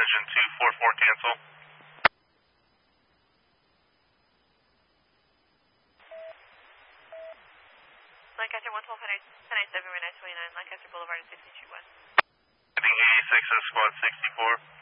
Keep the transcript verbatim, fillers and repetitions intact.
Precision two four four, cancel. Lancaster one twelve, ten eighty-seven, nine twenty-nine, Lancaster Boulevard, sixty-two West. Heading eighty-six, Squad sixty-four.